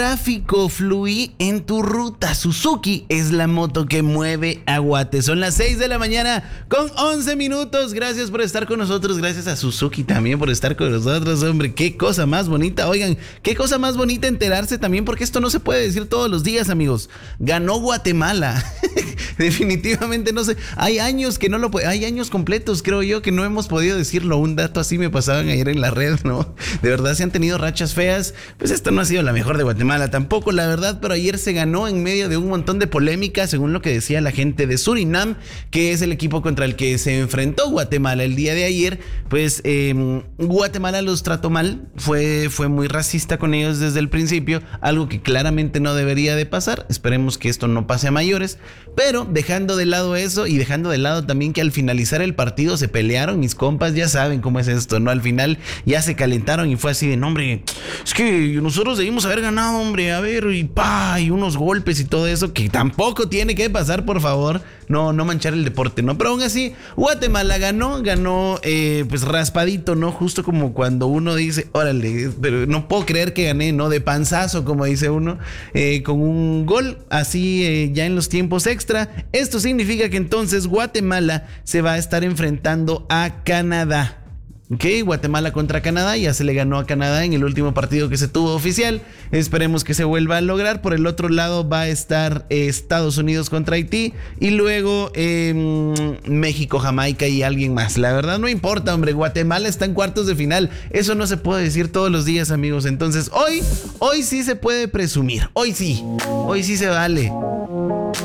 Tráfico, fluí en tu ruta. Suzuki es la moto que mueve a Guate. Son las 6 de la mañana con 11 minutos. Gracias por estar con nosotros. Gracias a Suzuki también por estar con nosotros. Hombre, qué cosa más bonita. Oigan, qué cosa más bonita enterarse también, porque esto no se puede decir todos los días, amigos. Ganó Guatemala. Definitivamente no sé. Hay años que no lo hay años completos, creo yo, que no hemos podido decirlo. Un dato así me pasaban ayer en la red, ¿no? De verdad, se han tenido rachas feas. Pues esta no ha sido la mejor de Guatemala tampoco, la verdad, pero ayer se ganó en medio de un montón de polémica, según lo que decía la gente de Surinam, que es el equipo contra el que se enfrentó Guatemala el día de ayer. Pues Guatemala los trató mal, fue muy racista con ellos desde el principio, algo que claramente no debería de pasar. Esperemos que esto no pase a mayores, pero dejando de lado eso y dejando de lado también que al finalizar el partido se pelearon, mis compas ya saben cómo es esto, ¿no? Al final ya se calentaron y fue así de, no, hombre, es que nosotros debimos haber ganado, hombre, a ver, y unos golpes y todo eso, que tampoco tiene que pasar, por favor, no manchar el deporte, ¿no? Pero aún así, Guatemala ganó, pues raspadito, ¿no? Justo como cuando uno dice, órale, pero no puedo creer que gané, ¿no? De panzazo, como dice uno, con un gol, así ya en los tiempos extra. Esto significa que entonces Guatemala se va a estar enfrentando a Canadá. Ok, Guatemala contra Canadá, ya se le ganó a Canadá en el último partido que se tuvo oficial. Esperemos que se vuelva a lograr. Por el otro lado va a estar Estados Unidos contra Haití y luego México, Jamaica y alguien más. La verdad no importa, hombre, Guatemala está en cuartos de final. Eso no se puede decir todos los días, amigos. Entonces hoy sí se puede presumir. Hoy sí se vale.